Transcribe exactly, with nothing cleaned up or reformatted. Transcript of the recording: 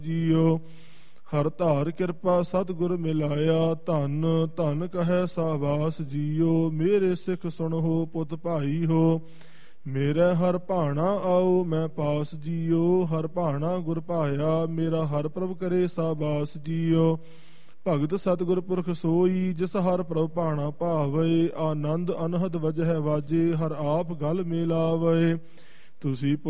JIO. ਹਰ ਧਾਰ ਕਿਰਪਾ ਸਤਿਗੁਰ ਮਿਲਾਇਆ, ਧਨ ਧਨ ਕਹੈ ਸਾਬਾਸ ਜੀਓ। ਮੇਰੇ ਸਿੱਖ ਸੁਣੋ ਪੁੱਤ ਭਾਈ ਹੋ, ਮੇਰਾ ਹਰ ਭਾਣਾ ਆਓ ਮੈਂ ਪਾਸ ਜੀਓ। ਹਰ ਭਾਣਾ ਗੁਰ ਭਾਇਆ, ਮੇਰਾ ਹਰ ਪ੍ਰਭ ਕਰੇ ਸਾਬਾਸ ਜੀਓ। ਭਗਤ ਸਤਿਗੁਰ ਪੁਰਖ ਸੋਈ, ਜਿਸ ਹਰ ਪ੍ਰਭ ਭਾਣਾ ਭਾਵੇ। ਆਨੰਦ ਅਨਹਦ ਵਜਹਿ ਵਾਜੇ, ਹਰ ਆਪ ਗਲ ਮਿਲਾਵੇ। ਤੁਸੀਂ